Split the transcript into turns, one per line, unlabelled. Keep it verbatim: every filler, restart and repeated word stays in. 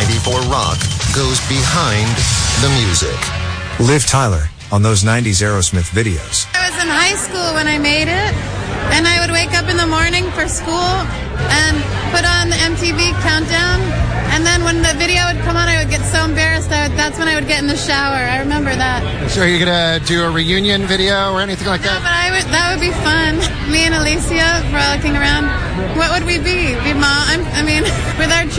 ninety-four Rock goes behind the music.
Liv Tyler on those nineties Aerosmith videos.
I was in high school when I made it, and I would wake up in the morning for school and put on the M T V Countdown, and then when the video would come on, I would get so embarrassed. I would, that's when I would get in the shower. I remember that.
So are you going to do a reunion video or anything like
no,
that?
No, but I would, that would be fun. Me and Alicia frolicking around. What would we be? Be mom? I mean, with our children.